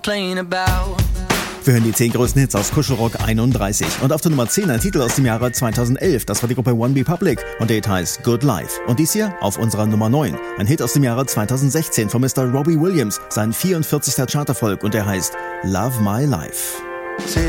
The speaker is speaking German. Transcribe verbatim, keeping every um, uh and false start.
Wir hören die zehn größten Hits aus Kuschelrock einunddreißig. Und auf der Nummer zehn ein Titel aus dem Jahre zweitausendelf. Das war die Gruppe OneRepublic und der Hit heißt Good Life. Und dies hier auf unserer Nummer neun. Ein Hit aus dem Jahre zweitausendsechzehn von Mister Robbie Williams. Sein vierundvierzigster Charterfolg und der heißt Love My Life.